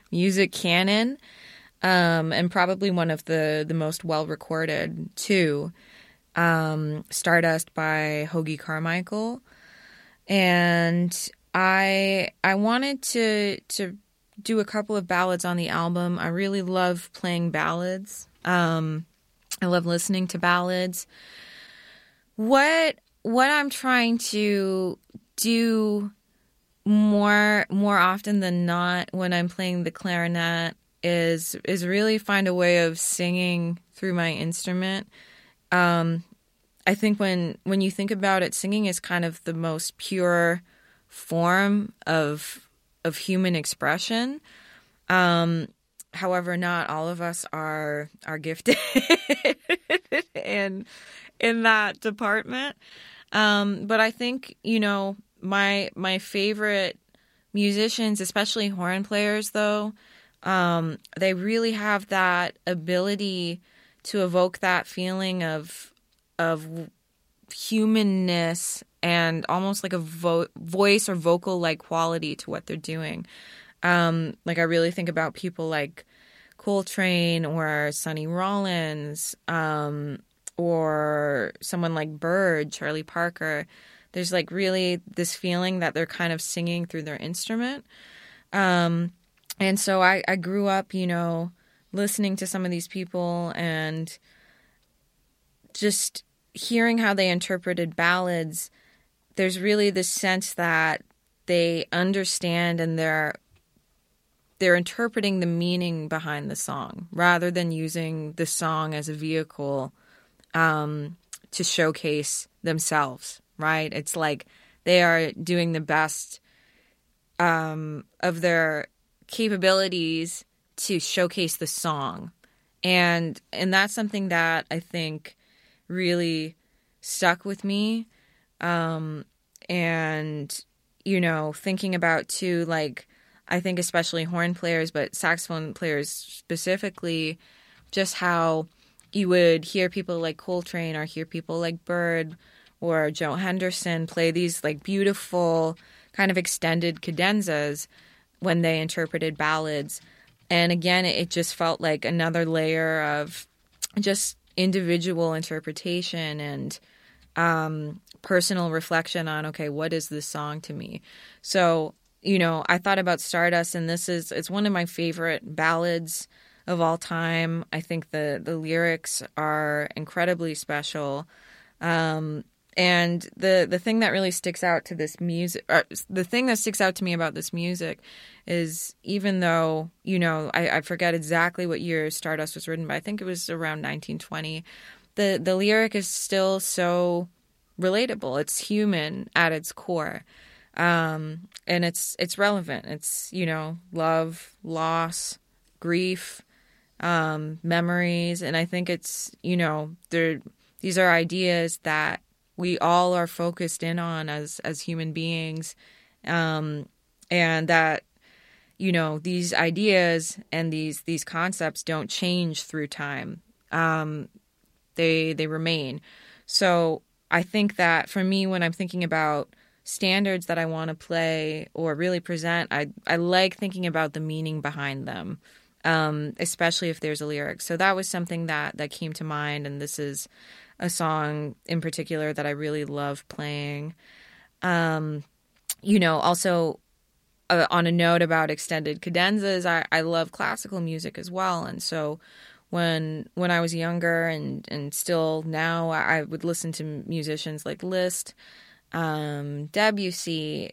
music canon, and probably one of the most well-recorded, too. Stardust by Hoagy Carmichael. And I wanted to do a couple of ballads on the album. I really love playing ballads. I love listening to ballads. What I'm trying to do more often than not when I'm playing the clarinet is really find a way of singing through my instrument. I think when you think about it, singing is kind of the most pure form of human expression. However, not all of us are gifted in that department. But I think, my favorite musicians, especially horn players, though, they really have that ability to evoke that feeling of humanness and almost like a voice or vocal-like quality to what they're doing. Like I really think about people like Coltrane or Sonny Rollins, or someone like Bird, Charlie Parker. There's like really this feeling that they're kind of singing through their instrument. And so I grew up, listening to some of these people and just hearing how they interpreted ballads. There's really this sense that they understand and they're interpreting the meaning behind the song rather than using the song as a vehicle to showcase themselves, right? It's like they are doing the best of their capabilities to showcase the song. And that's something that I think really stuck with me. And, thinking about too, like, I think especially horn players, but saxophone players specifically, just how you would hear people like Coltrane or hear people like Bird or Joe Henderson play these like beautiful kind of extended cadenzas when they interpreted ballads. And again, it just felt like another layer of just individual interpretation and personal reflection on, okay, what is this song to me? So, I thought about Stardust, and it's one of my favorite ballads of all time. I think the lyrics are incredibly special. And the thing that really sticks out to this music, the thing that sticks out to me about this music is, even though, I forget exactly what year Stardust was written, but I think it was around 1920, the lyric is still so relatable. It's human at its core. And it's relevant. It's, love, loss, grief, memories. And I think it's, these are ideas that we all are focused in on as human beings. And that, these ideas and these concepts don't change through time. They remain. So I think that for me, when I'm thinking about standards that I want to play or really present, I like thinking about the meaning behind them, especially if there's a lyric. So that was something that came to mind, and this is a song in particular that I really love playing. Also on a note about extended cadenzas, I love classical music as well, and so when I was younger and still now, I would listen to musicians like Liszt, Debussy,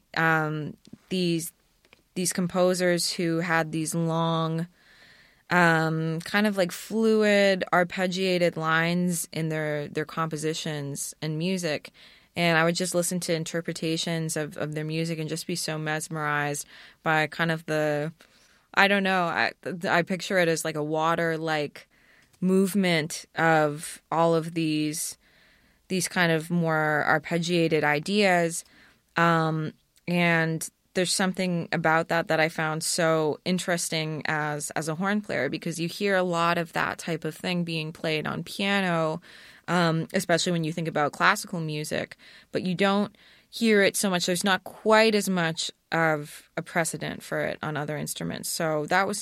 these composers who had these long, kind of like fluid, arpeggiated lines in their compositions and music. And I would just listen to interpretations of their music and just be so mesmerized by kind of I don't know, I picture it as like a water-like movement of all of these kind of more arpeggiated ideas. And there's something about that I found so interesting as a horn player, because you hear a lot of that type of thing being played on piano, especially when you think about classical music, but you don't hear it so much. There's not quite as much of a precedent for it on other instruments. So that was